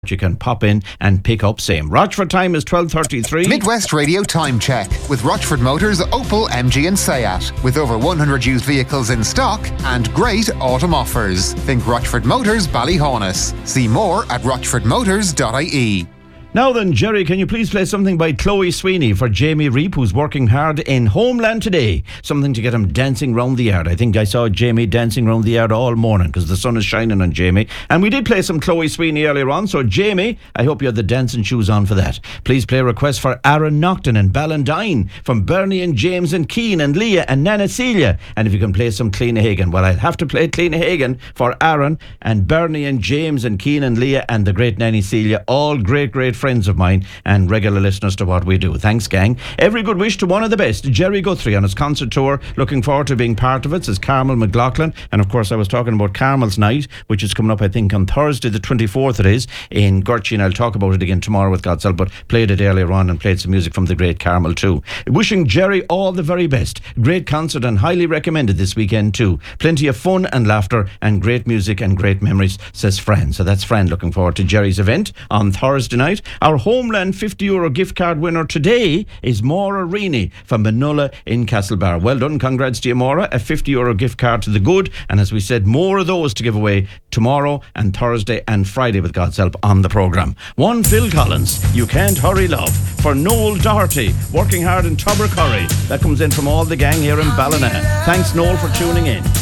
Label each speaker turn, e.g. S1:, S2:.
S1: You can pop in and pick up same. Rochford time is 12:33.
S2: Midwest Radio Time Check with Rochford Motors, Opel, MG and Seat. With over 100 used vehicles in stock and great autumn offers. Think Rochford Motors, Ballyhonus. See more at rochfordmotors.ie.
S1: Now then, Jerry, can you please play something by Chloe Sweeney for Jamie Reap, who's working hard in Homeland today? Something to get him dancing round the yard. I think I saw Jamie dancing round the yard all morning because the sun is shining on Jamie. And we did play some Chloe Sweeney earlier on. So, Jamie, I hope you had the dancing shoes on for that. Please play a request for Aaron Nocton and Ballandine from Bernie and James and Keane and Leah and Nana Celia. And if you can play some Clean Hagen. Well, I'll have to play Clean Hagen for Aaron and Bernie and James and Keane and Leah and the great Nanny Celia. All great friends of mine and regular listeners to what we do. Thanks, gang. Every good wish to one of the best, Jerry Guthrie, on his concert tour. Looking forward to being part of it, says Carmel McLaughlin. And of course, I was talking about Carmel's night, which is coming up, I think, on Thursday the 24th it is, in Gurchy, and I'll talk about it again tomorrow with God's help, but played it earlier on and played some music from the great Carmel too. Wishing Jerry all the very best. Great concert and highly recommended this weekend too. Plenty of fun and laughter and great music and great memories, says Fran. So that's Fran looking forward to Jerry's event on Thursday night. Our Homeland €50 gift card winner today is Maura Reaney from Manola in Castlebar. Well done, congrats to you, Maura. A €50 gift card to the good, and as we said, more of those to give away tomorrow and Thursday and Friday with God's help on the programme. One Phil Collins, You Can't Hurry Love, for Noel Doherty, working hard in Tubbercurry. That comes in from all the gang here in Ballina. Thanks, Noel, for tuning in.